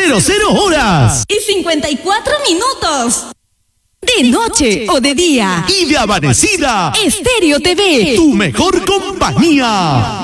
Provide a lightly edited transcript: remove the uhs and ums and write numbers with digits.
horas y 54 minutos. De noche o de día. Y de amanecida. Estéreo TV. Tu mejor compañía.